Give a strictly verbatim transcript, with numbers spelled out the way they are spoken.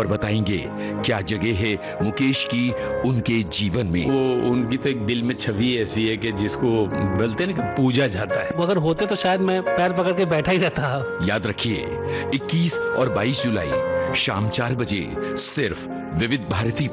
बताएंगे क्या जगह है मुकेश की उनके जीवन में। वो उनकी तो एक दिल में छवि ऐसी है कि जिसको बोलते हैं ना कि पूजा जाता है। वो अगर होते तो शायद मैं पैर पकड़ के बैठा ही रहता। याद रखिए इक्कीस और बाईस जुलाई शाम चार बजे सिर्फ विविध भारती